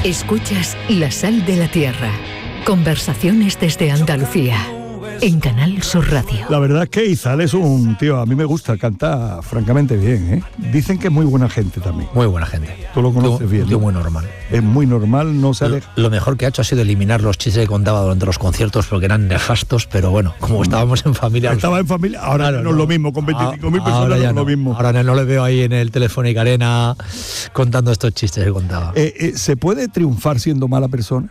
Escuchas La Sal de la Tierra. Conversaciones desde Andalucía. En Canal Sur Radio. La verdad es que Izal es un tío, a mí me gusta, canta francamente bien, ¿eh? Dicen que es muy buena gente también. Muy buena gente. Tú lo conoces bien. Un tío muy normal. Es muy normal, no se aleja. Lo mejor que ha hecho ha sido eliminar los chistes que contaba durante los conciertos porque eran nefastos, pero bueno, como estábamos en familia... Estaba en familia, ahora claro, no es lo mismo, con 25.000 personas no es lo mismo. Ahora no le veo ahí en el Telefónica Arena contando estos chistes que contaba. ¿Se puede triunfar siendo mala persona?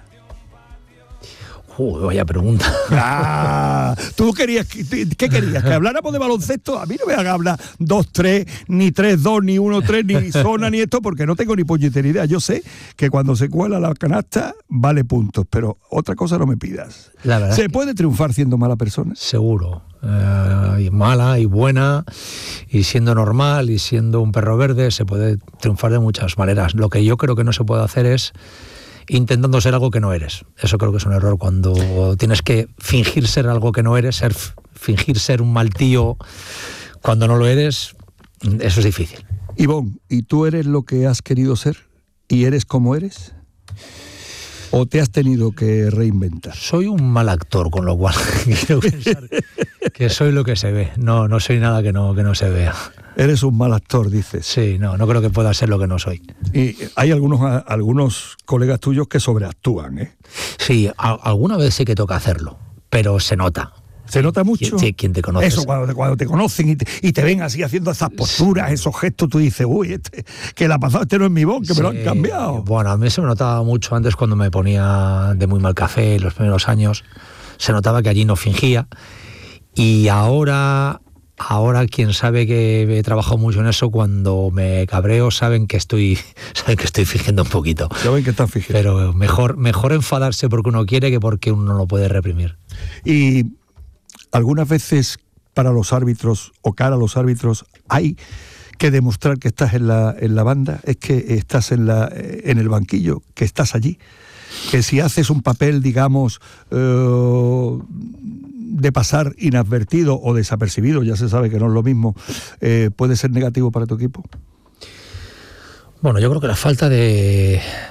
Vaya pregunta. ¿Tú querías, qué querías? ¿Que habláramos de baloncesto? A mí no me hagas hablar 2-3, ni 3-2, ni 1-3, ni zona, ni esto, porque no tengo ni puñetera idea. Yo sé que cuando se cuela la canasta vale puntos, pero otra cosa no me pidas. La verdad ¿Se puede triunfar siendo mala persona? Seguro. Y mala y buena, y siendo normal y siendo un perro verde, se puede triunfar de muchas maneras. Lo que yo creo que no se puede hacer es intentando ser algo que no eres. Eso creo que es un error cuando tienes que fingir ser algo que no eres, fingir ser un mal tío cuando no lo eres, eso es difícil. Ivonne, ¿y tú eres lo que has querido ser? ¿Y eres como eres? ¿O te has tenido que reinventar? Soy un mal actor, con lo cual quiero pensar que soy lo que se ve. No soy nada que no se vea. Eres un mal actor, dices. Sí, no creo que pueda ser lo que no soy. Y hay algunos colegas tuyos que sobreactúan, ¿eh? Sí, alguna vez sí que toca hacerlo, pero se nota. ¿Se nota mucho? Sí, quien te conoce. Eso, cuando te conocen y te ven así haciendo esas posturas, esos gestos, tú dices, uy, que la ha pasado, no es mi voz, que me lo han cambiado. Bueno, a mí se me notaba mucho antes cuando me ponía de muy mal café en los primeros años. Se notaba que allí no fingía. Y ahora quien sabe que he trabajado mucho en eso, cuando me cabreo saben que estoy fingiendo un poquito. Saben que estás fingiendo. Pero mejor enfadarse porque uno quiere que porque uno no lo puede reprimir. Y algunas veces para los árbitros o cara a los árbitros hay que demostrar que estás en la banda, es que estás en el banquillo, que estás allí, que si haces un papel, digamos, de pasar inadvertido o desapercibido, ya se sabe que no es lo mismo, puede ser negativo para tu equipo. Bueno, yo creo que la falta de